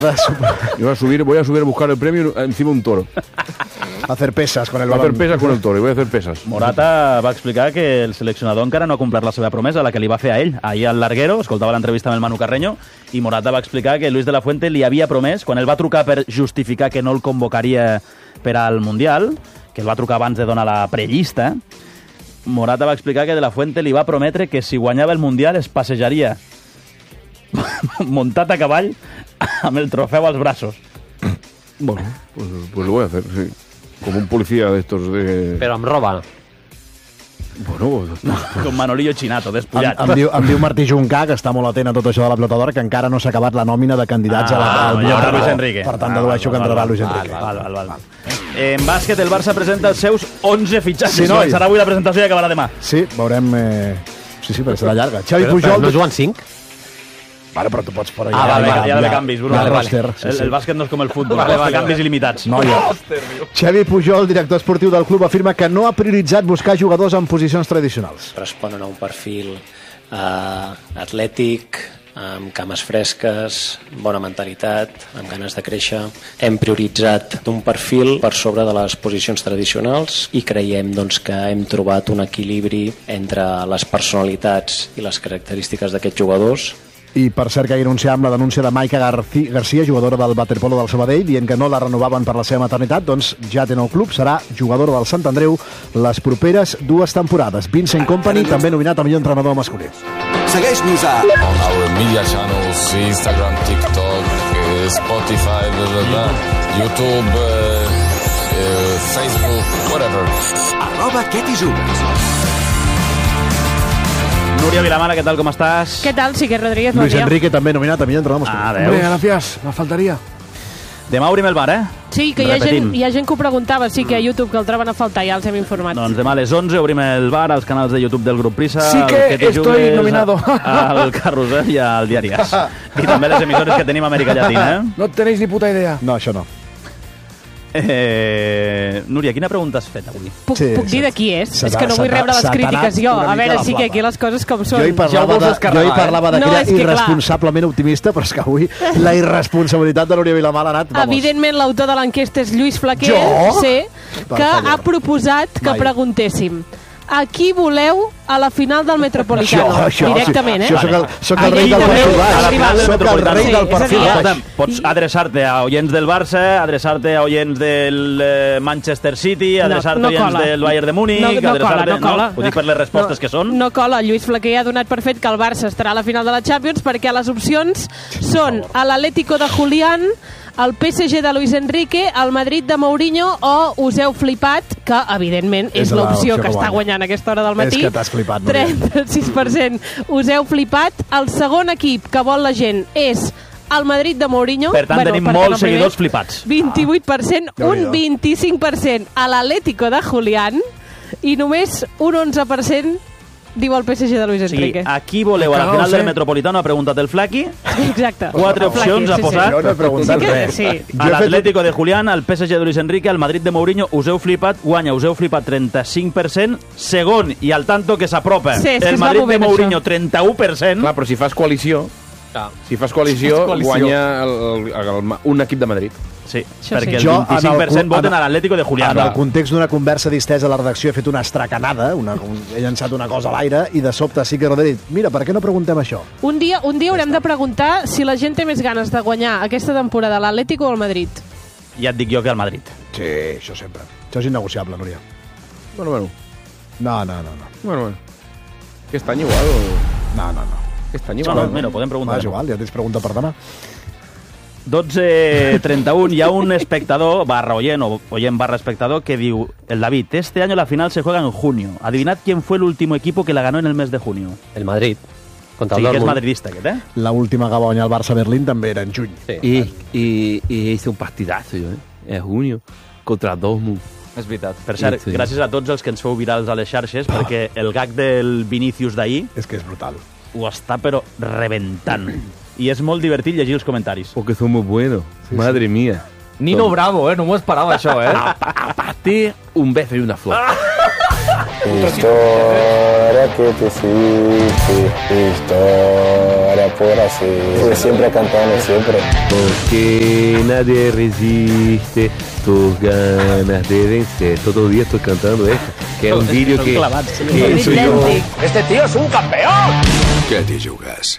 Voy a subir a buscar el premio encima de un toro. Hacer pesas con el Voy a balón. hacer pesas con el toro y voy a hacer pesas. Morata va explicar que el seleccionador encara no ha complert la seva promesa, la que li va fer a ell. Ahir al Larguero, escoltava l'entrevista amb el Manu Carreño, i Morata va explicar que Luis de la Fuente li havia promès, quan ell va trucar per justificar que no el convocaria per al Mundial, que el va trucar abans de donar la prellista, Morata va explicar que de la Fuente li va prometre que si guanyava el Mundial es passejaria muntat a cavall amb el trofeu als braços. Bueno, pues lo voy a hacer, sí. Como un policía de estos de... Però amb roba. Bueno, Com Manolillo Chinato, despullat. Em diu Martí Juncà, que està molt atent a tot això de la Pilota d'Or, que encara no s'ha acabat la nòmina de candidats al ja per Luis Enrique. Per tant, dedueixo que entrarà Luis Enrique. Val. En bàsquet, el Barça presenta els seus 11 fitxatges. Sí, noi. Serà avui la presentació i acabarà demà. Sí, veurem... Sí, perquè serà llarga. Xavi Pujol... No juguen 5? Vale, però tu pots fora Ja de canvis, Bruno. El bàsquet no és com el futbol, de canvis il·limitats. Xavi Pujol, director esportiu del club, afirma que no ha prioritzat buscar jugadors en posicions tradicionals. Responen a un perfil atlètic, amb cames fresques, bona mentalitat, amb ganes de créixer. Hem prioritzat un perfil per sobre de les posicions tradicionals i creiem doncs, que hem trobat un equilibri entre les personalitats i les característiques d'aquests jugadors. I per cert que ahir anunciàvem la denúncia de Maica García, jugadora del waterpolo del Sabadell, dient que no la renovaven per la seva maternitat, doncs ja té nou club, serà jugadora del Sant Andreu les properes 2 temporades. Vincent Kompany, també nominat a millor entrenador masculí. Segueix-nos a our media channels, Instagram, TikTok, Spotify, YouTube, Facebook, whatever. @quetijugues. Núria Vilamala, què tal, com estàs? Què tal, Sique Rodríguez? Luis Enrique també nominat a millor entrenador masculí. Veus? Gracias, me faltaría. Demà obrim el bar, Sí, que hi ha gent que ho preguntava, sí que a YouTube que el troben a faltar, ja els hem informat. Doncs demà a les 11 obrim el bar als canals de YouTube del Grup Prisa. Sí que estoy nominado. Al Carrusel i al Diari As. I també les emissores que tenim a Amèrica Llatina, No tenéis ni puta idea. No, això no. Núria, quina pregunta has fet avui? Puc dir de qui és? És que no vull rebre les crítiques jo. A veure, sí que aquí les coses com són. Jo hi parlava d'aquella irresponsablement optimista, però és que avui la irresponsabilitat de Núria Vilamala ha anat... Evidentment, l'autor de l'enquesta és Lluís Flaquer, que ha proposat que preguntéssim a qui voleu a la final del Metropolitano. Directament, Soc el rei del perfil. Soc el rei del perfil. Pots adreçar-te a oients del Barça, adreçar-te a oients del Manchester City, adreçar-te a oients del Bayern de Múnich... No cola. Ho dic per les respostes que són. No cola. Lluís Flaquer ha donat per fet que el Barça estarà a la final de la Champions perquè les opcions són a l'Atlético de Julián, el PSG de Luis Enrique, el Madrid de Mourinho o us heu flipat, que evidentment és l'opció que està guanyant a aquesta hora del matí. És que t'has flipat, 36% us heu flipat. El segon equip que vol la gent és el Madrid de Mourinho. Per tant, tenim molts seguidors flipats. 28%, un 25% a l'Atlético de Julián i només un 11% diu el PSG de Luis Enrique. Sí, a qui voleu a la final del Metropolitano, ha preguntat el Flaqui. Exacte. 4 opcions ha posat. Jo no he preguntat res. A l'Atlético de Julián, al PSG de Luis Enrique, al Madrid de Mourinho, us heu flipat, guanya, us heu flipat 35%, segon, i al tanto que s'apropa, el Madrid de Mourinho, 31%. Clar, però si fas coalició, guanya un equip de Madrid. Sí, perquè el 25% voten a l'Atlético de Julián. En el context d'una conversa distesa a la redacció he fet una estracanada, he llançat una cosa a l'aire i de sobte sí que Rodríguez, mira, per què no preguntem això? Un dia haurem de preguntar si la gent té més ganes de guanyar aquesta temporada l'Atlético o el Madrid. Ja et dic jo que el Madrid. Sí, això sempre. Això és innegociable, Núria. Bueno. No. Bueno. Aquest any igual. No. Aquest any igual. No, podem preguntar. És igual, ja tens pregunta per demà. 12:31, hi ha un espectador, /oient o oient /espectador, que diu, el David, este año la final se juega en junio. Adivinad quién fue el último equipo que la ganó en el mes de junio. El Madrid. Contra el Sí, que és Dortmund. madridista, aquest, La última que va guanyar el Barça-Berlín també era en juny. Sí. Y hice un partidazo yo, en junio, contra Dortmund. És veritat. Per cert, Sí. gràcies a tots els que ens feu virals a les xarxes, perquè el gag del Vinícius d'ahir És que és brutal. ho està, però, reventant. I és molt divertit llegir els comentaris. Porque somos buenos. Madre mía. Nino Bravo, no m'ho esperava això, Aparte, un beso y una flor. Historia que te existe, historia era por así, fue siempre cantando, siempre. Porque nadie resiste tus ganas de vencer. Todo el día estoy cantando esto, que es un vídeo que soy yo. Este tío es un campeón. Què t'hi jugues?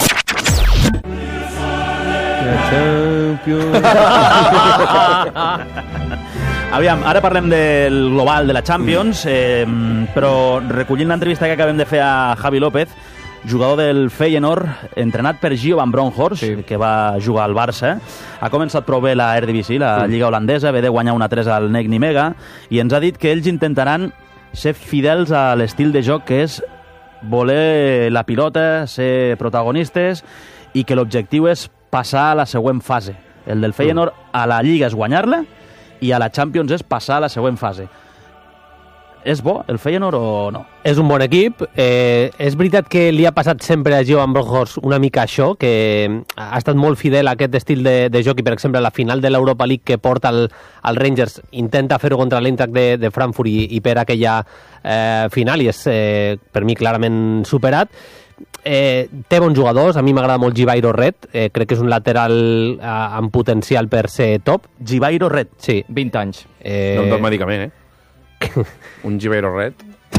Aviam, ara parlem del global de la Champions, però recollint l'entrevista que acabem de fer a Javi López, jugador del Feyenoord, entrenat per Gio van Bronckhorst, que va jugar al Barça, ha començat prou bé la Eredivisie, la Lliga holandesa, ve de guanyar 1-3 al Nek Nimega, i ens ha dit que ells intentaran ser fidels a l'estil de joc que és voler la pilota, ser protagonistes, i que l'objectiu és passar a la següent fase. El del Feyenoord a la Lliga és guanyar-la, i a la Champions és passar a la següent fase. És bo el Feyenoord o no? És un bon equip. És veritat que li ha passat sempre a Gio van Bronckhorst una mica això, que ha estat molt fidel a aquest estil de joc i, per exemple, a la final de l'Europa League que porta el Rangers intenta fer-ho contra l'Eintracht de Frankfurt i per aquella final, i és per mi clarament superat. Té bons jugadors, a mi m'agrada molt Givairo Red, crec que és un lateral amb potencial per ser top. Givairo Red? Sí. 20 anys. No em dona medicament, un Givairo Red.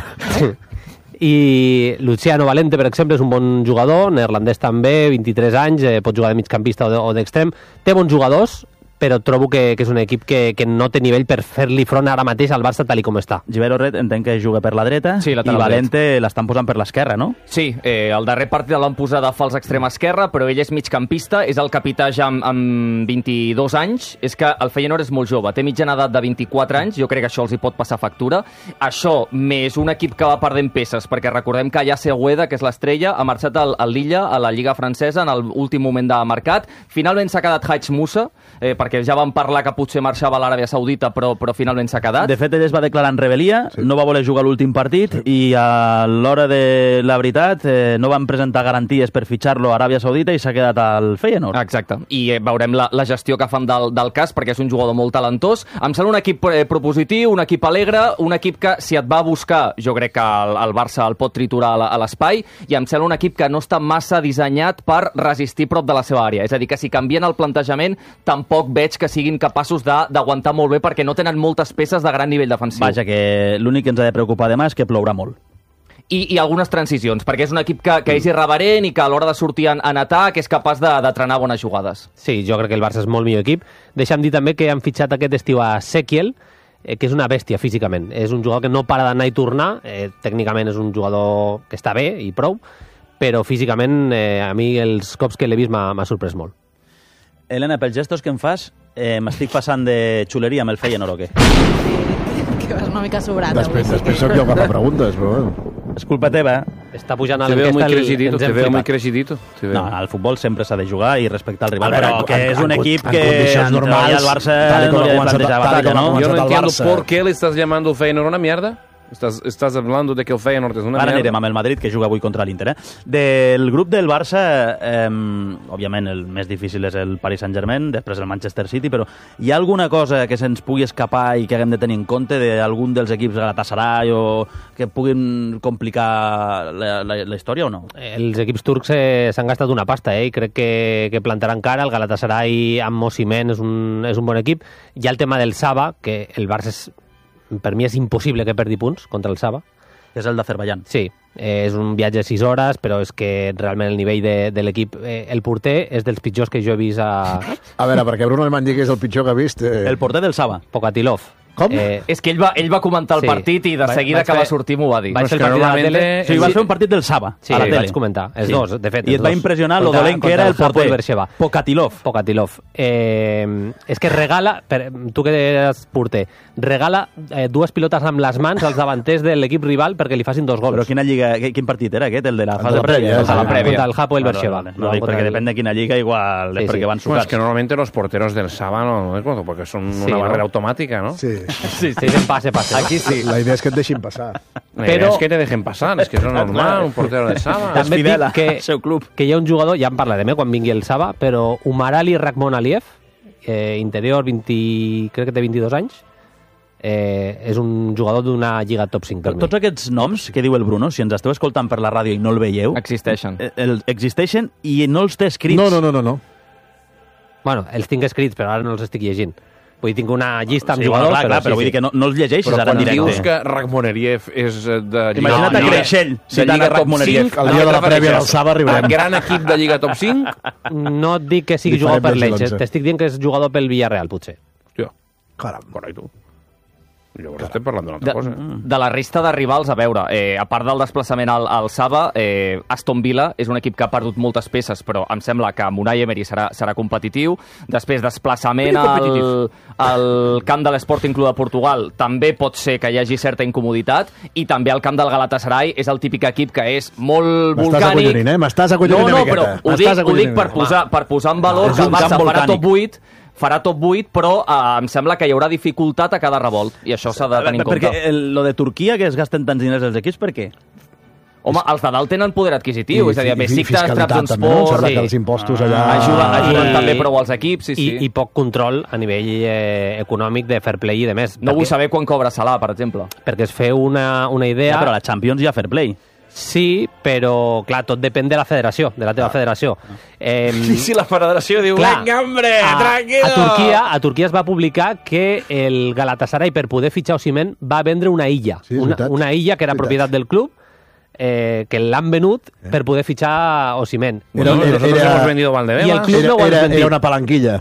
I Luciano Valente, per exemple, és un bon jugador, neerlandès també, 23 anys, pot jugar de migcampista o d'extrem. Té bons jugadors, però trobo que és un equip que no té nivell per fer-li front ara mateix al Barça tal com està. Givairo Red entenc que juga per la dreta, sí, i Valente l'estan posant per l'esquerra, no? Sí, el darrer partit l'han posat a fals extrem esquerra, però ell és migcampista, és el capità ja amb 22 anys. És que el Feyenoord és molt jove, té mitjana edat de 24 anys, jo crec que això els hi pot passar factura. Això, més un equip que va perdent peces, perquè recordem que Yacer Gueda, que és l'estrella, ha marxat al Lilla, a la Lliga francesa, en l'últim moment de mercat. Finalment s'ha quedat Hadj Moussa, perquè ja vam parlar que potser marxava a l'Aràbia Saudita, però finalment s'ha quedat. De fet, ell es va declarar en rebel·lia, no va voler jugar l'últim partit, i a l'hora de la veritat no van presentar garanties per fitxar-lo a Aràbia Saudita i s'ha quedat al Feyenoord. Exacte, i veurem la gestió que fan del cas, perquè és un jugador molt talentós. Em sembla un equip propositiu, un equip alegre, un equip que, si et va a buscar, jo crec que el Barça el pot triturar a l'espai, i em sembla un equip que no està massa dissenyat per resistir prop de la seva àrea. És a dir, que si canvien el plantejament, tampoc veig que siguin capaços d'aguantar molt bé, perquè no tenen moltes peces de gran nivell defensiu. Vaja, que l'únic que ens ha de preocupar demà és que plourà molt. I algunes transicions, perquè és un equip que és irreverent i que a l'hora de sortir en atac és capaç de trenar bones jugades. Sí, jo crec que el Barça és molt millor equip. Deixa'm dir també que han fitxat aquest estiu a Sekiel, que és una bèstia físicament. És un jugador que no para d'anar i tornar, tècnicament és un jugador que està bé i prou, però físicament a mi els cops que l'he vist m'ha sorprès molt. Helena, pels gestos que em fas, m'estic passant de xuleria amb el Feyenoord o què? Que vas una mica sobrat. Després sóc jo que fa preguntes, però bueno. És culpa teva. Està pujant a Te veo muy l'enquesta. crecidito, te veo muy crecidito. No, al futbol sempre s'ha de jugar i respectar el rival, A veure, però que és un equip que condicions entre normals, ell i el Barça tal com no li ha de ha començat- plantejar tal batalla, com ha no? començat Yo no el entiendo Barça. por qué le estás llamando al Feyenoord una mierda. Estás hablando de que el Feyenoord és una Ara mierda. anirem amb el Madrid, que juga avui contra l'Inter. Del grup del Barça, òbviament el més difícil és el Paris Saint-Germain, després el Manchester City, però hi ha alguna cosa que se'ns pugui escapar i que haguem de tenir en compte d'algun dels equips Galatasaray o que puguin complicar la història o no? Els equips turcs s'han gastat una pasta, i crec que plantaran cara. El Galatasaray amb Osimhen és un bon equip. Hi ha el tema del Saba, que el Barça per mi és impossible que perdi punts contra el Saba. És el d'Azerbaiyán. Sí, és un viatge de 6 hores, però és que realment el nivell de l'equip... el porter és dels pitjors que jo he vist a... A veure, perquè Bruno Alemany digui que és el pitjor que ha vist... El porter del Saba. Pokatilov. Com? És que ell va comentar el partit i de seguida que va sortir m'ho va dir. Vaig fer el partit a la tele... Sí, vas fer un partit del Saba, Sí, a la tele. vaig comentar. Els dos, de fet. I et va impressionar lo dolent que era el porter. Pokatilov. És que regala, tu que eres porter, regala dues pilotes amb les mans als davanters de l'equip rival perquè li facin 2 gols. Però quina lliga, quin partit era aquest, el de la fase prèvia? Contra el Hapoel Beersheva. No, perquè depèn de quina lliga, igual és perquè van Bueno, es sucats. que normalmente los porteros del Saba no es bueno, porque son una barrera automática, ¿no? Sí. Sí, pase. Aquí sí. La idea és que et deixin passar. Pero es que te dejen pasar, es que eso es normal, un portero del Saba. També et fidel dic que, al seu club. que hi ha un jugador, ja en parlarem quan vingui el Saba, però Umar Ali Rakhmonaliev, interior, crec que té 22 anys, és un jugador d'una lliga top 5 per mi. Tots aquests noms que diu el Bruno, si ens esteu escoltant per la ràdio i no el veieu... Existeixen. Existeixen i no els té escrits. No. Bueno, els tinc escrits, però ara no els estic llegint. Vull dir, tinc una llista amb Sí, jugadors, clar, però vull dir que no els llegeixis ara en directe. Però quan dius que Rakhmoneriev és de Lliga... Imagina't a Creixell, de Lliga top 5... El dia de la prèvia del Saba arribarem. Gran equip de Lliga top 5? No et dic que sigui jugador per l'Elche, t'estic dient que és jugador pel Villarreal, potser. Hòstia, caram. Correcte. Llavors estem parlant d'una altra cosa. De la resta de rivals, a veure, a part del desplaçament al Saba, Aston Villa és un equip que ha perdut moltes peces, però em sembla que Unai Emery serà competitiu. Després, desplaçament al camp de l'Sporting Club de Portugal, també pot ser que hi hagi certa incomoditat, i també al camp del Galatasaray és el típic equip que és molt volcànic. M'estàs acollonint una miqueta. No, però ho dic per posar en valor que el Barça farà top 8, però em sembla que hi haurà dificultat a cada revolt, i això s'ha de tenir en compte. Perquè lo de Turquia, que es gasten tants diners els equips, per què? Home, els de dalt tenen poder adquisitiu, és a dir, Besiktas, Trabzonspor... Els impostos allà... Ajuden també prou als equips, sí. I poc control a nivell econòmic de fair play i de més. No vull saber quan cobra Salah, per exemple. Perquè es feu una idea... Ja, però a la Champions hi ha fair play. Sí, però, clar, tot depèn de la federació, de la teva federació. I si la federació diu, venga, hombre, tranquilo! A Turquia es va publicar que el Galatasaray, per poder fitxar Osimhen, va vendre una illa. Sí, una illa que era propietat del club, que l'han venut per poder fitxar Osimhen. Nosotros hemos vendido Valdebebas. I el club no ho ha vendido. Era una palanquilla.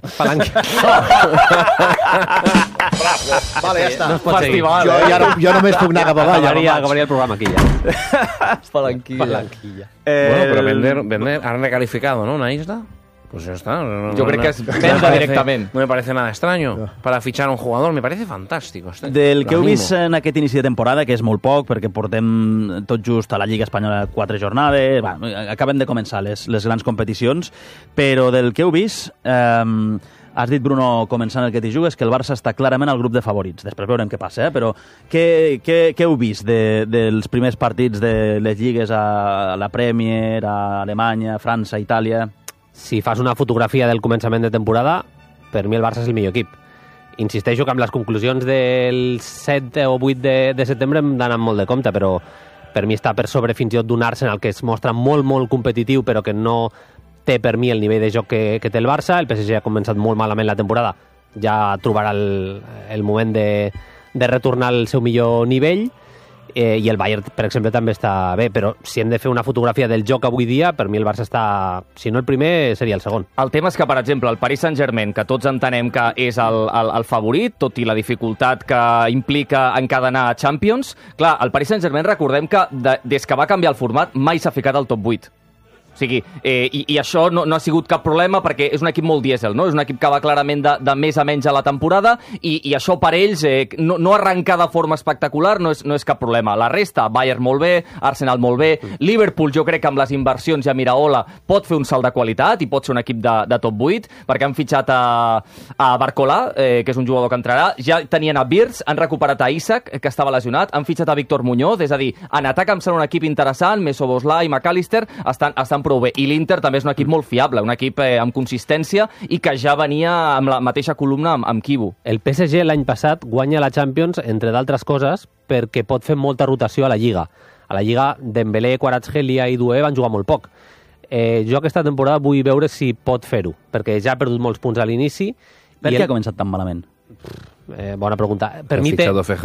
Vale, ja està. No es pot seguir. Jo només puc anar cap avall. Acabaria el programa aquí ja. Palanquilla. Bueno, pero vender, han recalificado, ¿no? Una isla. Pues ya está. Yo creo que es venda directamente. No me parece nada extraño. Para fichar a un jugador me parece fantástico. Del que heu vist en aquest inici de temporada, que és molt poc, perquè portem tot just a la Lliga Espanyola 4 jornades, acaben de començar les grans competicions, però del que heu vist... Has dit, Bruno, començant el que t'hi jugues, que el Barça està clarament al grup de favorits. Després veurem què passa, però què heu vist dels primers partits de les lligues a la Premier, a Alemanya, a França, a Itàlia? Si fas una fotografia del començament de temporada, per mi el Barça és el millor equip. Insisteixo que amb les conclusions del 7 o 8 de setembre hem d'anar molt de compte, però per mi està per sobre fins i tot d'un Arsenal que es mostra molt, molt competitiu, però que no té per mi el nivell de joc que té el Barça. El PSG ha començat molt malament la temporada, ja trobarà el moment de retornar al seu millor nivell, i el Bayern, per exemple, també està bé, però si hem de fer una fotografia del joc avui dia, per mi el Barça està, si no el primer, seria el segon. El tema és que, per exemple, el Paris Saint-Germain, que tots entenem que és el favorit, tot i la dificultat que implica encadenar a Champions, clar, el Paris Saint-Germain, recordem que des que va canviar el format mai s'ha ficat al top 8. O sigui, i això no ha sigut cap problema perquè és un equip molt dièsel, no? És un equip que va clarament de més a menys a la temporada i això per ells no arrencar de forma espectacular no és cap problema. La resta, Bayern molt bé, Arsenal molt bé, Liverpool jo crec que amb les inversions i a Miraola pot fer un salt de qualitat i pot ser un equip de top 8 perquè han fitxat a Barcola, que és un jugador que entrarà, ja tenien a Wirtz, han recuperat a Isaac, que estava lesionat, han fitxat a Víctor Muñoz, és a dir, en atac em sembla un equip interessant, Mesoboslai i McAllister estan prou bé. I l'Inter també és un equip molt fiable, un equip amb consistència i que ja venia amb la mateixa columna amb Kibu. El PSG l'any passat guanya la Champions, entre d'altres coses, perquè pot fer molta rotació a la Lliga. A la Lliga, Dembélé, Kvaratskhelia i Doué van jugar molt poc. Jo aquesta temporada vull veure si pot fer-ho, perquè ja ha perdut molts punts a l'inici. Per què ha començat tan malament? Bona pregunta. Per mi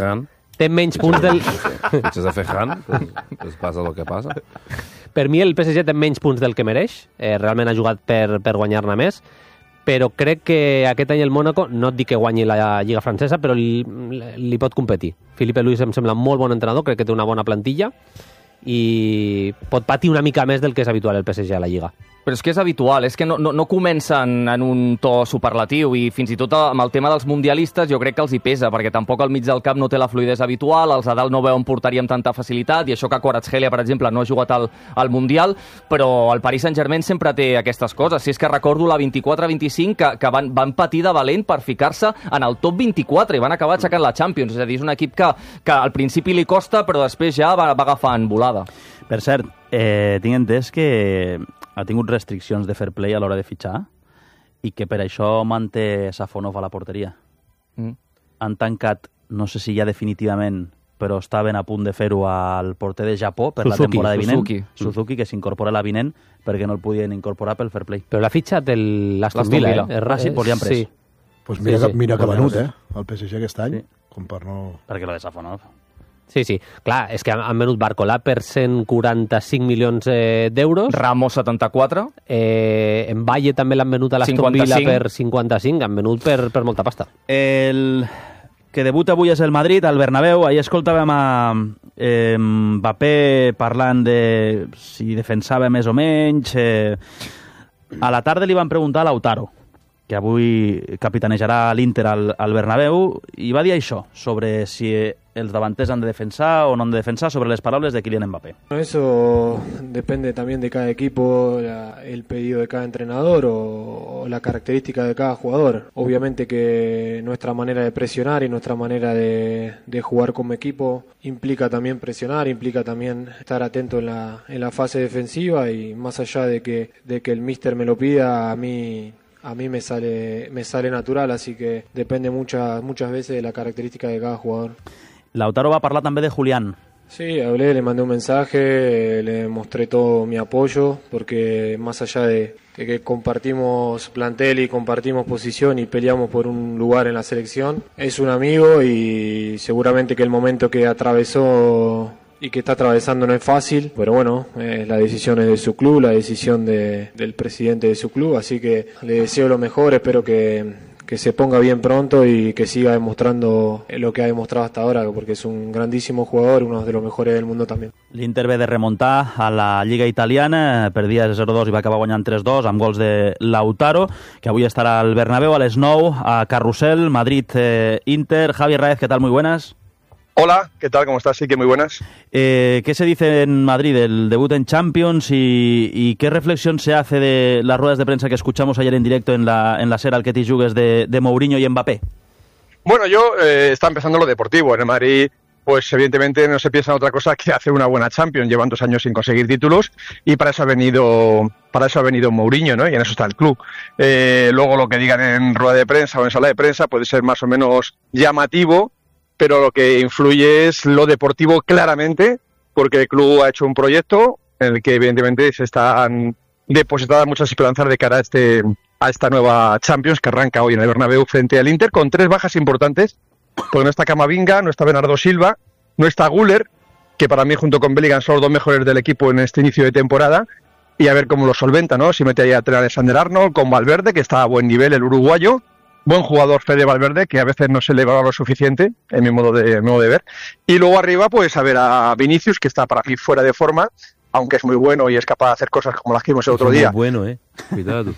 té menys punts del... Fitxes de Fejan, pues passa el que passa. Per mi el PSG té menys punts del que mereix, realment ha jugat per guanyar-ne més, però crec que aquest any el Mónaco, no et dic que guanyi la Lliga francesa, però li pot competir. Filipe Luis em sembla molt bon entrenador, crec que té una bona plantilla i pot patir una mica més del que és habitual el PSG a la Lliga. Però és que és habitual, és que no comencen en un to superlatiu i fins i tot amb el tema dels mundialistes jo crec que els hi pesa, perquè tampoc al mig del camp no té la fluidesa habitual, els a dalt no veuen porteria amb tanta facilitat i això que Kvaratskhelia, per exemple, no ha jugat al Mundial, però el Paris Saint-Germain sempre té aquestes coses. Si és que recordo la 24-25 que van patir de valent per ficar-se en el top 24 i van acabar aixecant la Champions, és a dir, és un equip que al principi li costa però després ja va agafant volada. Per cert, tinc entès que ha tingut restriccions de fair play a l'hora de fitxar i que per això manté Safonov a la porteria. Han tancat no sé si ja definitivament, però estaven a punt de fer-ho al porter de Japó per la temporada vinent. Suzuki, que s'incorpora la vinent perquè no el podien incorporar pel fair play. Però l'ha fitxat l'Aston Villa. Sí, pues li han pres. Sí. Pues mira que venut, el PSG aquest any, com per no... Perquè lo de Safonov. Sí. Clar, és que han venut Barcolà per 145 milions d'euros. Ramos, 74. En Valle també l'han venut a l'Aston Villa per 55. Han venut per molta pasta. El que debuta avui és el Madrid, al Bernabéu. Ahir escoltàvem a Mbappé parlant de si defensava més o menys. A la tarda li van preguntar a Lautaro, que avui capitanejarà l'Inter al Bernabéu, i va dir això, sobre si els davanters han de defensar o no han de defensar, sobre les paraules de Kylian Mbappé. Eso depende también de cada equipo, el pedido de cada entrenador o la característica de cada jugador. Obviamente que nuestra manera de presionar y nuestra manera de jugar como equipo implica también presionar, implica también estar atento en la fase defensiva, y más allá de que el míster me lo pida, a mí me sale natural, así que depende muchas veces de la característica de cada jugador. Lautaro va parlar també de Julián. Sí, hablé, le mandé un mensaje, le mostré todo mi apoyo, porque más allá de que compartimos plantel y compartimos posición y peleamos por un lugar en la selección, es un amigo, y seguramente que el momento que atravesó y que está atravesando no es fácil, pero bueno, la decisión es de su club, la decisión del presidente de su club, así que le deseo lo mejor, espero que se ponga bien pronto y que siga demostrando lo que ha demostrado hasta ahora, porque es un grandísimo jugador, uno de los mejores del mundo también. L'Inter ve de remuntar a la Lliga Italiana, perdia 0-2 i va acabar guanyant 3-2 amb gols de Lautaro, que avui estarà al Bernabéu a les 9 a Carrusel, Madrid-Inter. Javi Raez, ¿qué tal? Muy buenas. Hola, ¿qué tal? ¿Cómo estás? Sí, que muy buenas. ¿Qué se dice en Madrid del debut en Champions y qué reflexión se hace de las ruedas de prensa que escuchamos ayer en directo en la SER al que te jugues de Mourinho y Mbappé? Bueno, yo está empezando lo deportivo. En el Madrid, pues evidentemente no se piensa en otra cosa que hacer una buena Champions. Llevan 2 años sin conseguir títulos y para eso ha venido Mourinho, ¿no? Y en eso está el club. Luego lo que digan en rueda de prensa o en sala de prensa puede ser más o menos llamativo, pero lo que influye es lo deportivo claramente, porque el club ha hecho un proyecto en el que evidentemente se están depositadas muchas esperanzas de cara a esta nueva Champions que arranca hoy en el Bernabéu frente al Inter, con 3 bajas importantes, porque no está Camavinga, no está Bernardo Silva, no está Güler, que para mí junto con Bellingham son los 2 mejores del equipo en este inicio de temporada, y a ver cómo lo solventa, ¿no? Si mete ahí a Alexander-Arnold con Valverde, que está a buen nivel, el uruguayo. Buen jugador Fede Valverde, que a veces no se le valora lo suficiente, en mi modo de ver. Y luego arriba, pues a ver a Vinicius, que está para mí fuera de forma, aunque es muy bueno y es capaz de hacer cosas como las que vimos el otro día. Es muy bueno, cuidado.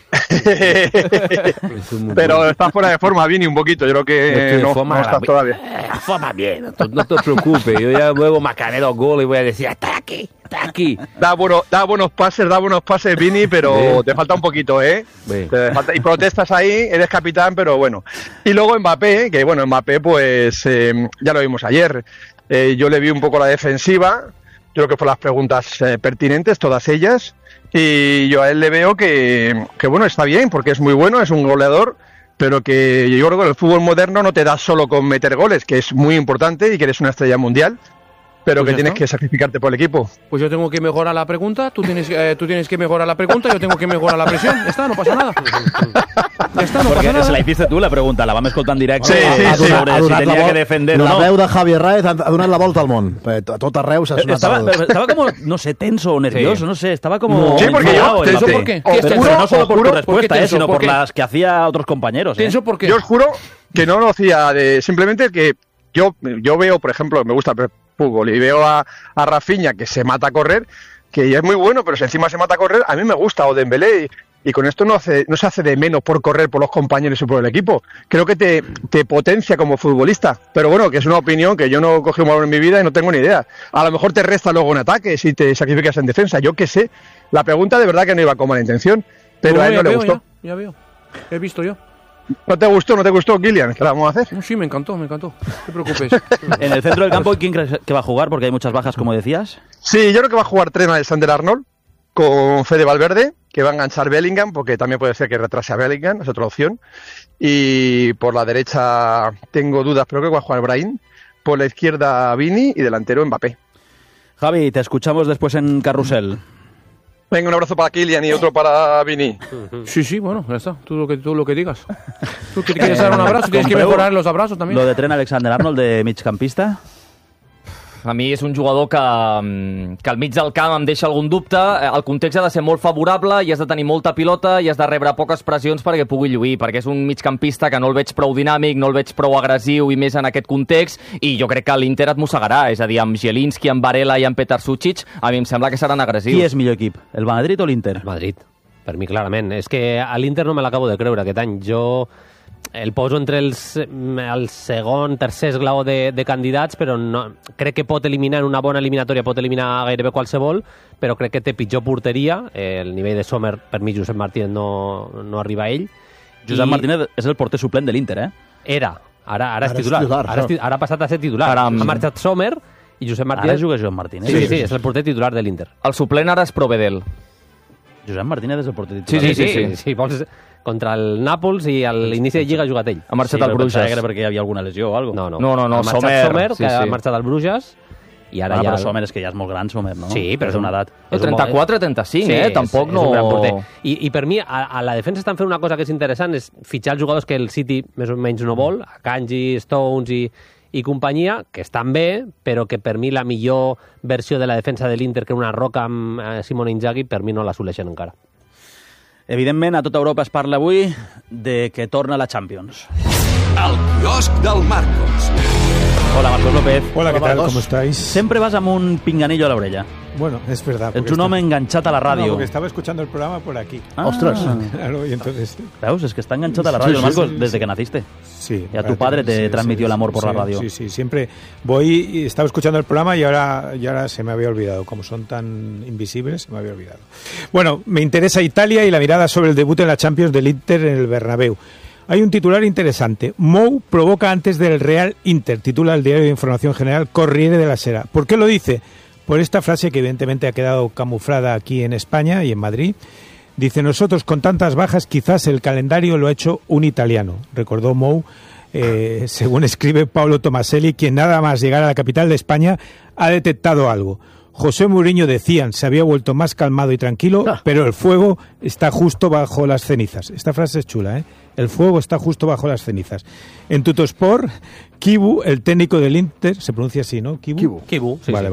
Pero está fuera de forma, Vini, un poquito. Yo creo que no está todavía. Forma bien, no te preocupes. Yo ya luego marcaré 2 goles y voy a decir, está aquí. Da buenos pases, Vini, pero te falta un poquito, ¿eh? Te falta, y protestas ahí, eres capitán, pero bueno. Y luego Mbappé, que bueno, Mbappé, pues ya lo vimos ayer. Yo le vi un poco la defensiva. Yo creo que fueron las preguntas pertinentes, todas ellas, y yo a él le veo que bueno, está bien, porque es muy bueno, es un goleador, pero que yo creo que el fútbol moderno no te da solo con meter goles, que es muy importante y que eres una estrella mundial, pero pues que tienes que sacrificarte por el equipo. Pues yo tengo que mejorar la pregunta, tú tienes que mejorar la pregunta, yo tengo que mejorar la presión. Ya está, no pasa nada. Ja està, no Perquè passa nada. se la hiciste tu, la pregunta, la vam escoltar en directe Sí. sobre si tenia que defender o la no. veu de Javi Raez ha donat la volta al món. A tot arreu s'ha sonat Estaba como, no sé, tenso o nervioso, no sé, estaba como... No, sí, porque yo... ¿Tenso por qué? Pero no solo por tu respuesta, tenso? sino ¿Por por qué? las que hacía otros compañeros. ¿Tenso por qué? Yo os juro que no lo hacía de... Simplemente que yo veo, por ejemplo, me gusta el fútbol y veo a Rafinha que se mata a correr, que es muy bueno, pero si encima se mata a correr, a mí me gusta, o Dembélé, y con esto no se hace de menos por correr por los compañeros y por el equipo. Creo que te potencia como futbolista, pero bueno, que es una opinión que yo no cogí un balón en mi vida y no tengo ni idea. A lo mejor te resta luego en ataque si te sacrificas en defensa, yo qué sé. La pregunta de verdad que no iba con mala intención, pero a él no le gustó. Ya veo, he visto yo. ¿No te gustó, Kylian? ¿Qué la vamos a hacer? Sí, me encantó, no te preocupes. En el centro del campo, ¿quién crees que va a jugar? Porque hay muchas bajas, como decías. Sí, yo creo que va a jugar Trent Alexander-Arnold con Fede Valverde, que va a enganchar Bellingham, porque también puede ser que retrase a Bellingham, es otra opción. Y por la derecha tengo dudas, pero creo que va a jugar Brahim. Por la izquierda Vini y delantero Mbappé. Javi, te escuchamos después en Carrusel. Venga, un abrazo para Kylian y otro para Vini. Sí, bueno, ya está. Tú lo que digas. Tú quieres dar un abrazo, tienes que mejorar los abrazos también. Lo de Trent Alexander-Arnold de migcampista. A mi és un jugador que al mig del camp em deixa algun dubte. El context ha de ser molt favorable i has de tenir molta pilota i has de rebre poques pressions perquè pugui lluir, perquè és un migcampista que no el veig prou dinàmic, no el veig prou agressiu i més en aquest context, i jo crec que l'Inter et mossegarà. És a dir, amb Zielinski, amb Varela i amb Petar Sucic, a mi em sembla que seran agressius. Qui és millor equip, el Madrid o l'Inter? Madrid, per mi clarament. És que a l'Inter no me l'acabo de creure aquest any. Jo el poso entre el segon, tercer esglaó de candidats, però no, crec que pot eliminar en una bona eliminatòria, pot eliminar gairebé qualsevol, però crec que té pitjor porteria. El nivell de Sommer, per mi, Josep Martínez no arriba a ell. Josep Martínez és el porter suplent de l'Inter, Era. Ara és titular. Ara ha passat a ser titular. Ha marxat Sommer i Josep Martínez... Ara juga Josep Martínez. Sí, és el porter titular de l'Inter. El suplent ara és Provedel. Josep Martínez és el porter titular. Sí. Vols... Contra el Nàpols i a l'inici de Lliga ha jugat ell. Ha marxat al Bruges. Era perquè hi havia alguna lesió o alguna cosa. No. Ha marxat Sommer, que ha marxat al Bruges, i ara ja... Però Sommer és que ja és molt gran, Sommer, no? Sí, però és una edat. 34, 35, tampoc no... És un gran porter. I per mi, a la defensa estan fent una cosa que és interessant, és fitxar els jugadors que el City més o menys no vol, Akanji, Stones i companyia, que estan bé, però que per mi la millor versió de la defensa de l'Inter, que una roca amb Simone Inzaghi, per mi no l'assoleixen encara. Evidentment, a tota Europa es parla avui de que torna la Champions. El quiosc del Marcos. Hola, Marcos López. Hola, ¿qué tal? ¿Cómo estáis? Sempre vas amb un pinganillo a la orella. Bueno, es verdad. Ets un home enganxat a la ràdio. No, porque estaba escuchando el programa por aquí. ¡Ostras! Claro, y entonces... Veus, es que está enganchado a la radio, Marcos, desde que naciste. Sí. Y a tu padre te transmitió el amor por la radio. Sí, siempre voy y estaba escuchando el programa y ahora se me había olvidado. Como son tan invisibles, se me había olvidado. Bueno, me interesa Italia y la mirada sobre el debut en la Champions del Inter en el Bernabéu. Hay un titular interesante. Mou provoca antes del Real Inter, titula el diario de información general Corriere della Sera. ¿Por qué lo dice? Por esta frase que evidentemente ha quedado camuflada aquí en España y en Madrid. Dice, nosotros con tantas bajas quizás el calendario lo ha hecho un italiano. Recordó Mou, según escribe Paolo Tomaselli, quien nada más llegar a la capital de España ha detectado algo. José Mourinho, decían, se había vuelto más calmado y tranquilo, pero el fuego está justo bajo las cenizas. Esta frase es chula, ¿eh? El fuego está justo bajo las cenizas. En Tuttosport, Kibu, el técnico del Inter, se pronuncia así, ¿no? Kibu, sí. Vale.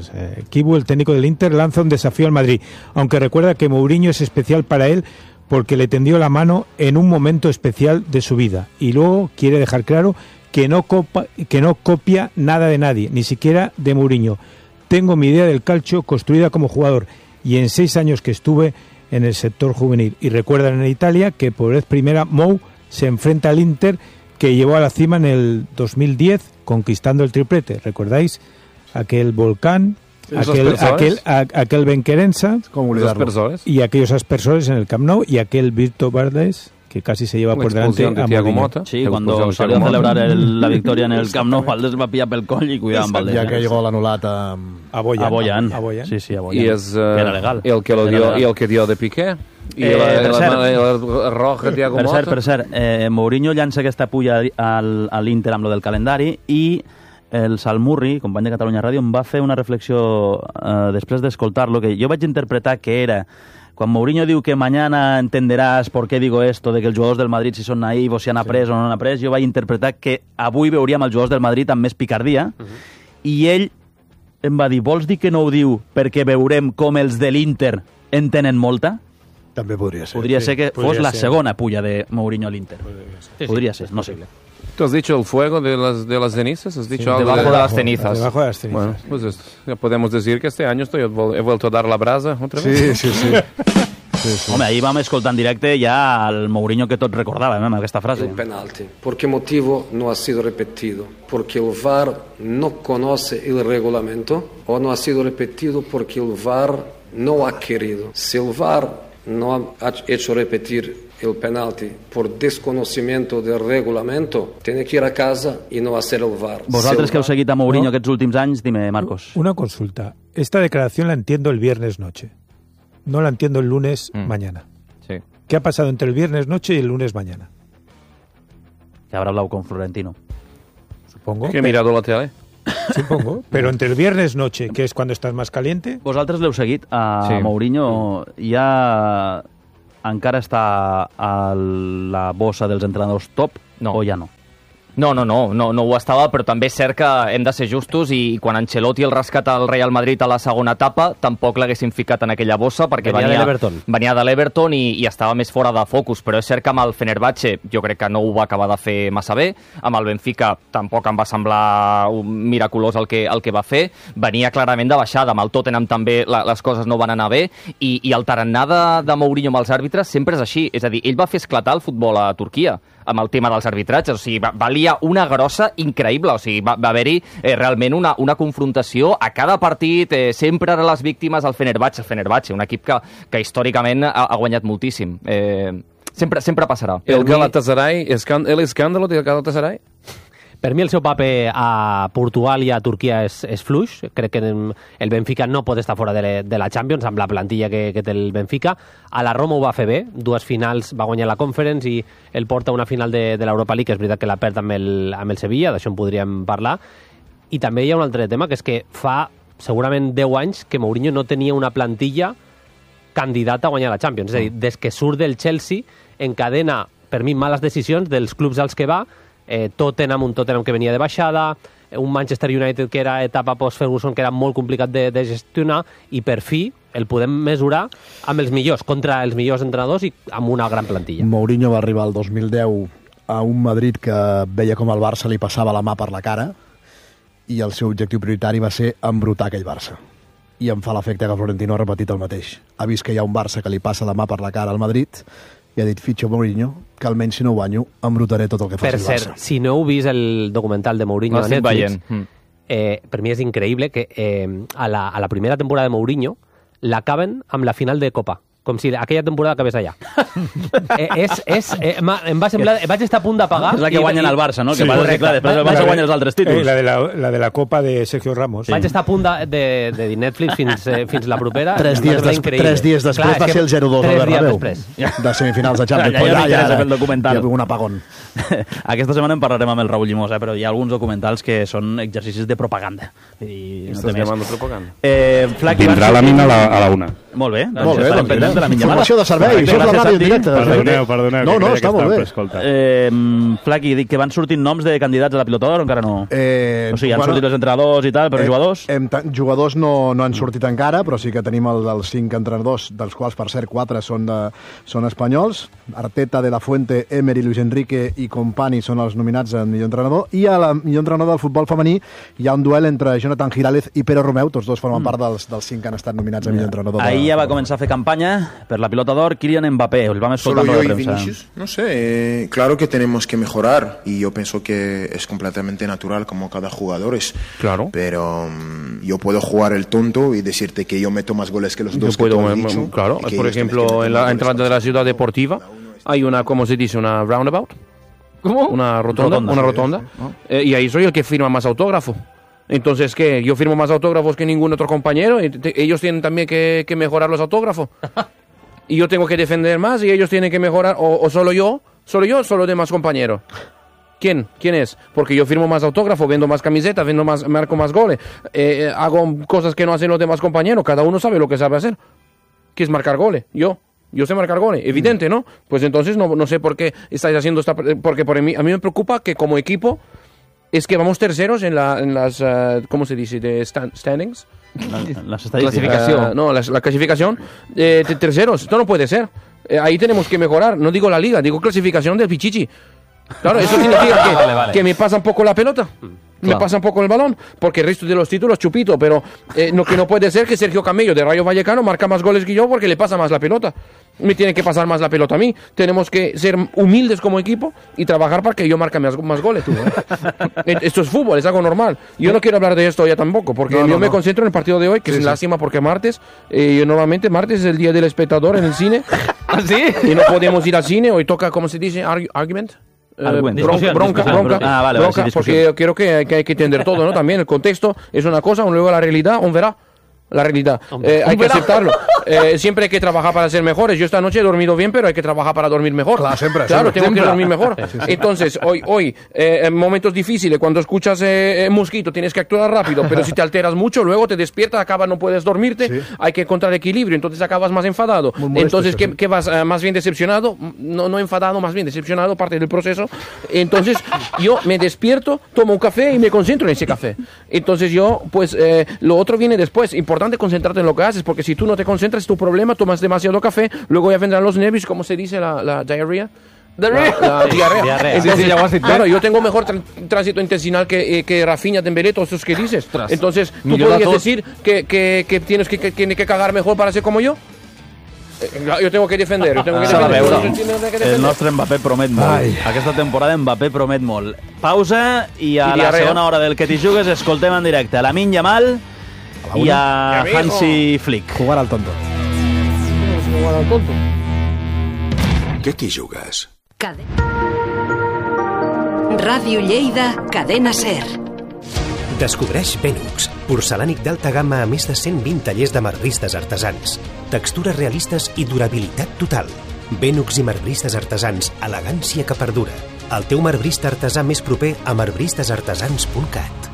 Kibu, el técnico del Inter, lanza un desafío al Madrid, aunque recuerda que Mourinho es especial para él porque le tendió la mano en un momento especial de su vida. Y luego quiere dejar claro que no copia nada de nadie, ni siquiera de Mourinho. Tengo mi idea del calcio construida como jugador y en 6 años que estuve en el sector juvenil. Y recuerdan en Italia que por vez primera Mou se enfrenta al Inter, que llevó a la cima en el 2010 conquistando el triplete. ¿Recordáis? Aquel volcán, aquel Benquerensa y aquellos aspersores en el Camp Nou y aquel Virto Bardes que casi se lleva por delante a Mourinho. Sí, cuando salió a celebrar la victoria en el Camp Nou, Valdés va pillar pel coll i cuidar amb Valdés. Ja que llegó l'anulat a Boyan. Sí, a Boyan. Y es era legal. el que dio de Piqué. I la roja Thiago Motta. Per cert, Mourinho llança aquesta pulla a l'Inter amb lo del calendari i el Salmurri, company de Catalunya Ràdio, em va fer una reflexió després d'escoltar-lo, que jo vaig interpretar que era quan Mourinho diu que mañana entenderàs por qué digo esto, de que els jugadors del Madrid si són naïvos, si han après o no han après, jo vaig interpretar que avui veuríem els jugadors del Madrid amb més picardia, i ell em va dir, vols dir que no ho diu perquè veurem com els de l'Inter en tenen molta? També podria ser. Podria ser que fos la segona pulla de Mourinho a l'Inter. Podria ser, no sé. ¿Tú has dicho el fuego de las cenizas? ¿Has dicho algo debajo de las cenizas? Debajo de las cenizas. Bueno, pues esto, ya podemos decir que este año he vuelto a dar la brasa otra vez. Sí. Home, ahir vam escoltar en directe ja el Mourinho que tots recordàvem, amb aquesta frase. El penalti. ¿Por qué motivo no ha sido repetido? ¿Porque el VAR no conoce el reglamento o no ha sido repetido porque el VAR no ha querido? Si el VAR no ha hecho repetir el penalti por desconocimiento del reglamento, tiene que ir a casa y no hacer el VAR. Vosaltres que heu seguit a Mourinho aquests últims anys, dime, Marcos. Una consulta. Esta declaración la entiendo el viernes noche. no la entiendo el lunes mañana. Sí. ¿Qué ha pasado entre el viernes noche y el lunes mañana? Que habrá hablado con Florentino. Supongo. Que he mirado la tele. Supongo. Pero entre el viernes noche, que es cuando estás más caliente... Vosaltres l'heu seguit. Sí. Mourinho ja encara està a la bossa dels entrenadors top o ja no? No ho estava, però també és cert que hem de ser justos i quan Ancelotti el rescata el Real Madrid a la segona etapa tampoc l'haguessin ficat en aquella bossa perquè venia de l'Everton i estava més fora de focus, però és cert que amb el Fenerbahçe jo crec que no ho va acabar de fer massa bé, amb el Benfica tampoc em va semblar miraculós el que va fer, venia clarament de baixada, amb el Tottenham també les coses no van anar bé i el tarannà de Mourinho amb els àrbitres sempre és així, és a dir, ell va fer esclatar el futbol a Turquia amb el tema dels arbitratges, o sigui, valia una grossa increïble, o sigui, va haver-hi realment una confrontació a cada partit, sempre eren les víctimes al Fenerbahçe, un equip que històricament ha guanyat moltíssim. Sempre passarà. El Galatasaray, l'escàndalo del Galatasaray? Per mi el seu paper a Portugal i a Turquia és fluix. Crec que el Benfica no pot estar fora de la Champions amb la plantilla que té el Benfica. A la Roma ho va fer bé, 2 finals, va guanyar la Conference i el porta a una final de l'Europa League, és veritat que la perd amb el Sevilla, d'això en podríem parlar. I també hi ha un altre tema, que és que fa segurament 10 anys que Mourinho no tenia una plantilla candidata a guanyar la Champions. És a dir, des que surt del Chelsea encadena, per mi, males decisions dels clubs als que va, un Tottenham que venia de baixada, un Manchester United que era etapa post-Ferguson que era molt complicat de gestionar i per fi el podem mesurar amb els millors, contra els millors entrenadors i amb una gran plantilla. Mourinho va arribar el 2010 a un Madrid que veia com el Barça li passava la mà per la cara i el seu objectiu prioritari va ser embrutar aquell Barça. I em fa l'efecte que Florentino ha repetit el mateix. Ha vist que hi ha un Barça que li passa la mà per la cara al Madrid i ha dit, fitxo Mourinho, que almenys si no guanyo, embrutaré tot el que faci el Barça. Per cert, si no heu vist el documental de Mourinho a Netflix, per mi és increïble que a la primera temporada de Mourinho l'acaben amb la final de Copa, com si aquella temporada acabés allà. Em va semblar... Vaig estar a punt de pagar... És la que guanyen el Barça, no? Sí, que passa, clar, després el Barça guanya els altres títols. La de la Copa de Sergio Ramos. Vaig estar a punt de dir Netflix fins la propera. 3 dies després va ser el 0-2 al Bernabéu, de semifinals de Champions. Ja no interessa el documental. Hi ha un apagón. Aquesta setmana en parlarem amb el Raúl Llimós, però hi ha alguns documentals que són exercicis de propaganda. Estàs llamant de propaganda? Vindrà la mina a la 1. Molt bé. De la informació de servei, això és la ràdio en directe. Perdoneu. No, està molt bé. Flaqui, dic que van sortint noms de candidats a la pilota d'or o encara no? O sigui, han sortit els entrenadors i tal, però jugadors? Jugadors no han sortit encara, però sí que tenim els 5 entrenadors, dels quals, per cert, 4 són espanyols. Arteta, De La Fuente, Emery, Luis Enrique i Company són els nominats a millor entrenador. I a la millor entrenador del futbol femení hi ha un duel entre Jonathan Giraldez i Pere Romeu, tots dos formen part dels 5 que han estat nominats a millor entrenador. Ahir ja va començar a fer campanya per la pilota d'or Kylian Mbappé, el vam escoltar Solo en yo la y prensa. Vinicius, no sé, claro que tenemos que mejorar y yo pienso que es completamente natural como cada jugador claro, pero yo puedo jugar el tonto y decirte que yo meto más goles que los dos que tú has dicho. Claro, por ejemplo, en la entrada de la ciudad deportiva hay una, ¿cómo se dice? Una roundabout. ¿Cómo? Una rotonda. Y ahí soy el que firma más autógrafo. Entonces, ¿qué? Yo firmo más autógrafos que ningún otro compañero y ellos tienen también que mejorar los autógrafos. Y yo tengo que defender más y ellos tienen que mejorar, o solo yo, solo los demás compañeros. ¿Quién es? Porque yo firmo más autógrafos, vendo más camisetas, marco más goles, hago cosas que no hacen los demás compañeros, cada uno sabe lo que sabe hacer. ¿Qué es marcar goles? Yo sé marcar goles, evidente, ¿no? Pues entonces no sé por qué estáis haciendo porque a mí me preocupa que como equipo es que vamos terceros en las ¿cómo se dice? De standings. Las estadísticas. La clasificación. Terceros, esto no puede ser. Ahí tenemos que mejorar. No digo la liga, digo clasificación del Pichichi. Claro, eso significa que me pasa un poco la pelota. Me pasa un poco el balón, porque el resto de los títulos chupito, pero que no puede ser que Sergio Camello de Rayo Vallecano marca más goles que yo porque le pasa más la pelota. Me tiene que pasar más la pelota a mí. Tenemos que ser humildes como equipo y trabajar para que yo marque más goles. Esto es fútbol, es algo normal. Yo no quiero hablar de esto ya tampoco, porque yo me concentro en el partido de hoy, que es lástima porque martes, normalmente martes es el día del espectador en el cine. ¿Ah, sí? Y no podemos ir al cine, hoy toca, ¿cómo se dice? Argument. Bronca, porque yo quiero que hay que entender todo, ¿no? También el contexto es una cosa, luego la realidad, un verá. la realidad. Hay que aceptarlo. Siempre hay que trabajar para ser mejores. Yo esta noche he dormido bien, pero hay que trabajar para dormir mejor. Claro, tengo que dormir mejor. Entonces, hoy en momentos difíciles, cuando escuchas mosquito, tienes que actuar rápido, pero si te alteras mucho, luego te despiertas, acabas, no puedes dormirte, hay que encontrar equilibrio, entonces acabas más enfadado. Entonces, ¿qué vas? ¿Más bien decepcionado? No enfadado, más bien decepcionado, parte del proceso. Entonces, yo me despierto, tomo un café y me concentro en ese café. Entonces yo, pues, lo otro viene después. Importante concentrarte en lo que haces, porque si tú no te concentras, es tu problema, tomas demasiado café, luego ya vendrán los nervios, ¿cómo se dice la diarrea? La diarrea. Entonces, claro, yo tengo mejor tránsito intestinal que Rafinha, Dembélé, todos esos que dices. Entonces, ¿tú podrías decir que tienes que cagar mejor para ser como yo? Jo tengo que defender, El nostre Mbappé promet molt. Aquesta temporada Mbappé promet molt. Pausa i a la segona hora del Que t'hi jugues escoltem en directe a Lamine Yamal i a Hansi Flick. Jugar al tonto. Què t'hi jugues? Ràdio Lleida, Cadena Ser. Descobreix Benux, porcelànic d'alta gamma a més de 120 tallers de marbristes artesans. Textures realistes i durabilitat total. Benux i marbristes artesans, elegància que perdura. El teu marbrista artesà més proper a marbristasartesans.cat.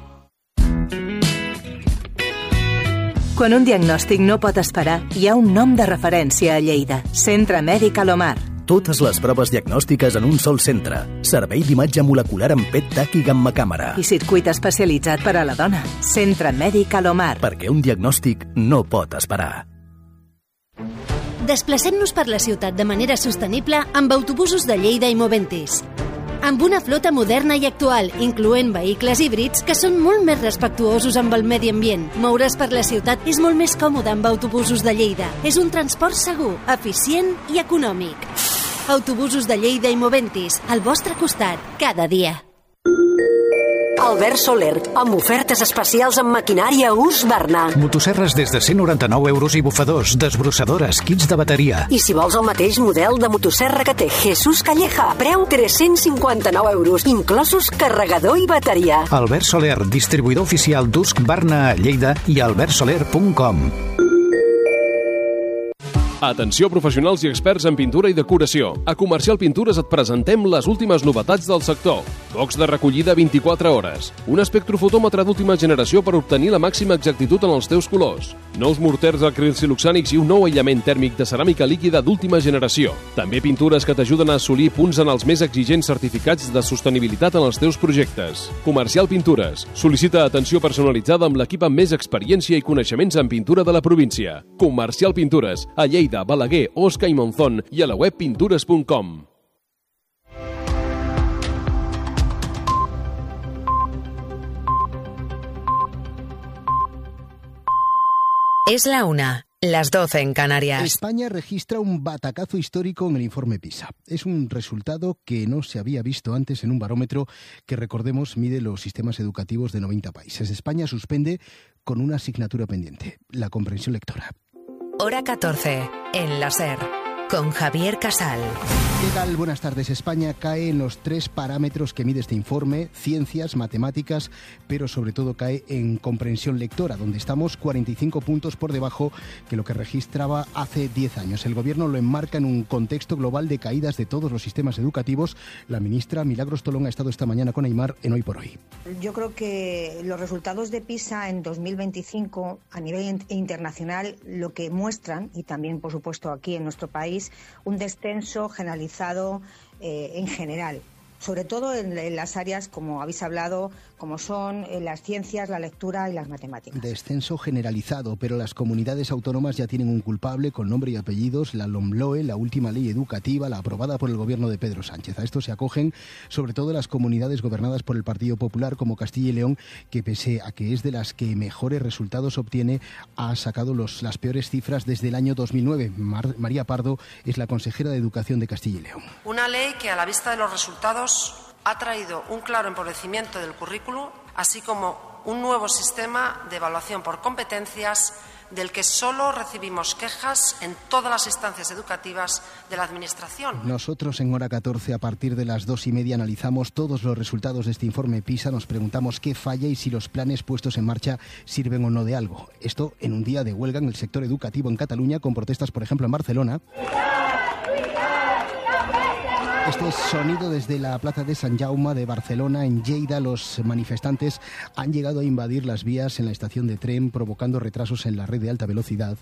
Quan un diagnòstic no pot esperar, hi ha un nom de referència a Lleida. Centre Mèdic Alomar. Totes les proves diagnòstiques en un sol centre. Servei d'imatge molecular amb PET TAC i gamma càmera. I circuit especialitzat per a la dona. Centre Mèdic Alomar. Perquè un diagnòstic no pot esperar. Desplacem-nos per la ciutat de manera sostenible amb autobusos de Lleida i Moventis. Amb una flota moderna i actual, incloent vehicles híbrids que són molt més respectuosos amb el medi ambient. Moure's per la ciutat és molt més còmode amb autobusos de Lleida. És un transport segur, eficient i econòmic. Autobusos de Lleida i Moventis, al vostre costat, cada dia. Albert Soler, amb ofertes especials en maquinària Husqvarna. Motosserres des de 199 euros i bufadors, desbrossadores, kits de bateria. I si vols el mateix model de motosserra que té Jesús Calleja, preu 359 euros, inclosos carregador i bateria. Albert Soler, distribuïdor oficial d'Husqvarna a Lleida i albertsoler.com. Atenció professionals i experts en pintura i decoració. A Comercial Pintures et presentem les últimes novetats del sector. Box de recollida 24 hores. Un espectrofotòmetre d'última generació per obtenir la màxima exactitud en els teus colors. Nous morters acrilsiluxànics i un nou aïllament tèrmic de ceràmica líquida d'última generació. També pintures que t'ajuden a assolir punts en els més exigents certificats de sostenibilitat en els teus projectes. Comercial Pintures. Sol·licita atenció personalitzada amb l'equip amb més experiència i coneixements en pintura de la província. Comercial Pintures. A Lleida, Balaguer, Osca i Monzón i a la web pintures.com. Es la 1, las 12 en Canarias. España registra un batacazo histórico en el informe PISA. Es un resultado que no se había visto antes en un barómetro que, recordemos, mide los sistemas educativos de 90 países. España suspende con una asignatura pendiente, la comprensión lectora. Hora 14, en la SER, con Javier Casal. ¿Qué tal? Buenas tardes. España cae en los 3 parámetros que mide este informe: ciencias, matemáticas, pero sobre todo cae en comprensión lectora, donde estamos 45 puntos por debajo que lo que registraba hace 10 años. El Gobierno lo enmarca en un contexto global de caídas de todos los sistemas educativos. La ministra Milagros Tolón ha estado esta mañana con Aimar en Hoy por Hoy. Yo creo que los resultados de PISA en 2025 a nivel internacional lo que muestran, y también por supuesto aquí en nuestro país, un descenso generalizado en general, sobre todo en las áreas, como habéis hablado, como son las ciencias, la lectura y las matemáticas. Descenso generalizado, pero las comunidades autónomas ya tienen un culpable con nombre y apellidos: la LOMLOE, la última ley educativa, la aprobada por el gobierno de Pedro Sánchez. A esto se acogen sobre todo las comunidades gobernadas por el Partido Popular, como Castilla y León, que pese a que es de las que mejores resultados obtiene, ha sacado las peores cifras desde el año 2009. María Pardo es la consejera de Educación de Castilla y León. Una ley que, a la vista de los resultados, ha traído un claro empobrecimiento del currículo, así como un nuevo sistema de evaluación por competencias del que solo recibimos quejas en todas las instancias educativas de la Administración. Nosotros en Hora 14, a partir de las 2:30, analizamos todos los resultados de este informe PISA, nos preguntamos qué falla y si los planes puestos en marcha sirven o no de algo. Esto en un día de huelga en el sector educativo en Cataluña, con protestas, por ejemplo, en Barcelona. Este es sonido desde la plaza de Sant Jaume de Barcelona. En Lleida, los manifestantes han llegado a invadir las vías en la estación de tren, provocando retrasos en la red de alta velocidad.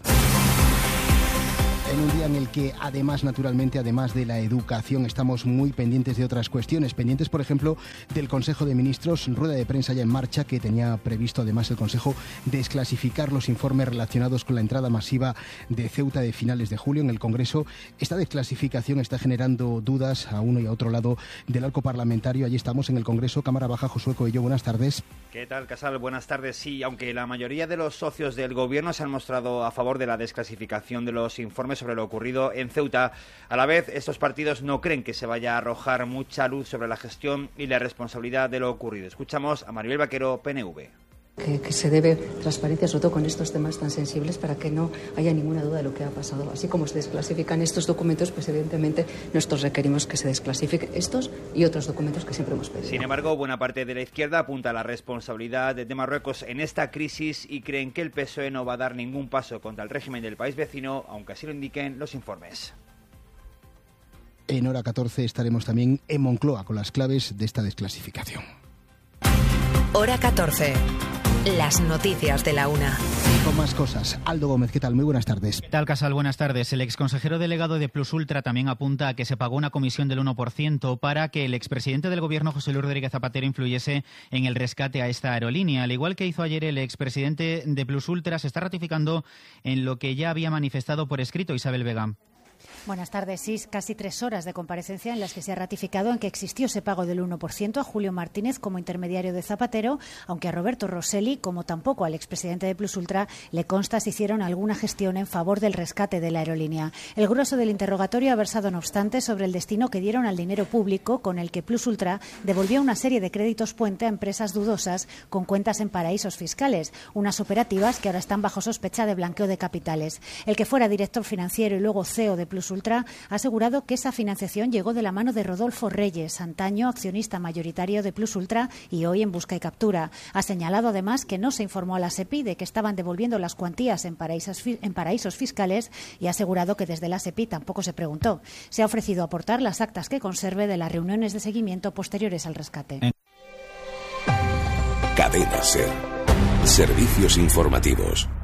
En un día en el que, además, naturalmente, además de la educación, estamos muy pendientes de otras cuestiones. Pendientes, por ejemplo, del Consejo de Ministros, rueda de prensa ya en marcha, que tenía previsto, además, el Consejo desclasificar los informes relacionados con la entrada masiva de Ceuta de finales de julio en el Congreso. Esta desclasificación está generando dudas a uno y a otro lado del arco parlamentario. Allí estamos en el Congreso. Cámara Baja, Josué Coello, buenas tardes. ¿Qué tal, Casal? Buenas tardes. Sí, aunque la mayoría de los socios del Gobierno se han mostrado a favor de la desclasificación de los informes sobre lo ocurrido en Ceuta, a la vez estos partidos no creen que se vaya a arrojar mucha luz sobre la gestión y la responsabilidad de lo ocurrido. Escuchamos a Maribel Vaquero, PNV. Que se debe transparencia, sobre todo con estos temas tan sensibles, para que no haya ninguna duda de lo que ha pasado. Así como se desclasifican estos documentos, pues evidentemente nosotros requerimos que se desclasifiquen estos y otros documentos que siempre hemos pedido. Sin embargo, buena parte de la izquierda apunta a la responsabilidad de Marruecos en esta crisis y creen que el PSOE no va a dar ningún paso contra el régimen del país vecino, aunque así lo indiquen los informes. En Hora 14 estaremos también en Moncloa con las claves de esta desclasificación. Hora 14. Las noticias de la una. Y con más cosas. Aldo Gómez, ¿qué tal? Muy buenas tardes. ¿Qué tal, Casal? Buenas tardes. El exconsejero delegado de Plus Ultra también apunta a que se pagó una comisión del 1% para que el expresidente del Gobierno, José Luis Rodríguez Zapatero, influyese en el rescate a esta aerolínea. Al igual que hizo ayer el expresidente de Plus Ultra, se está ratificando en lo que ya había manifestado por escrito Isabel Vega. Buenas tardes. Sí, casi 3 horas de comparecencia en las que se ha ratificado en que existió ese pago del 1% a Julio Martínez como intermediario de Zapatero, aunque a Roberto Rosselli, como tampoco al expresidente de Plus Ultra, le consta si hicieron alguna gestión en favor del rescate de la aerolínea. El grueso del interrogatorio ha versado, no obstante, sobre el destino que dieron al dinero público con el que Plus Ultra devolvió una serie de créditos puente a empresas dudosas con cuentas en paraísos fiscales, unas operativas que ahora están bajo sospecha de blanqueo de capitales. El que fuera director financiero y luego CEO de Plus Ultra ha asegurado que esa financiación llegó de la mano de Rodolfo Reyes, antaño accionista mayoritario de Plus Ultra y hoy en busca y captura. Ha señalado además que no se informó a la SEPI de que estaban devolviendo las cuantías en paraísos fiscales y ha asegurado que desde la SEPI tampoco se preguntó. Se ha ofrecido aportar las actas que conserve de las reuniones de seguimiento posteriores al rescate. Cadena SER. Servicios informativos.